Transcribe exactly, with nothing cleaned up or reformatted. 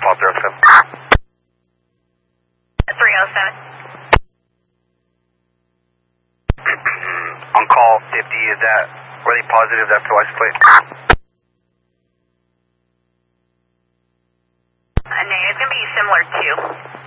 Paul zero seven. three oh seven. On call fifty, is that really positive that's the license plate? Uh, no, it's going to be similar to.